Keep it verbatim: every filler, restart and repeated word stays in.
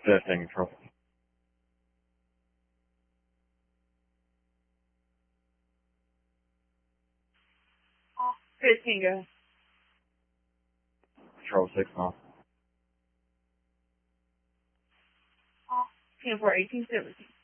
Testing control. fifteen, go. Control six now. ten four eighteen seventeen.